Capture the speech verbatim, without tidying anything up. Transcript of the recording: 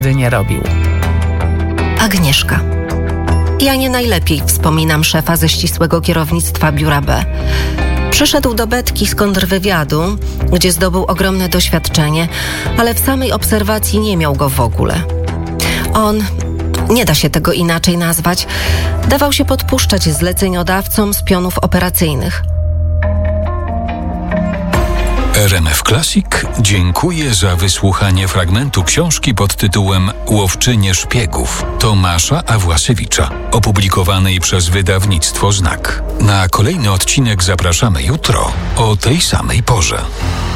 nie robił. Agnieszka. Ja nie najlepiej wspominam szefa ze ścisłego kierownictwa Biura B. Przyszedł do Betki z kontrwywiadu, gdzie zdobył ogromne doświadczenie, ale w samej obserwacji nie miał go w ogóle. On, nie da się tego inaczej nazwać, dawał się podpuszczać zleceniodawcom z pionów operacyjnych. R M F Classic dziękuję za wysłuchanie fragmentu książki pod tytułem Łowczynie szpiegów Tomasza Awłasiewicza, opublikowanej przez wydawnictwo Znak. Na kolejny odcinek zapraszamy jutro o tej samej porze.